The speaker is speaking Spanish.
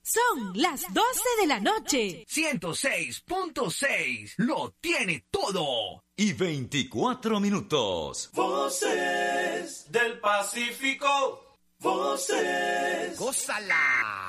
Son las 12 de la noche. 106.6 lo tiene todo. Y 24 minutos. Voces del Pacífico. Voces. ¡Gózala!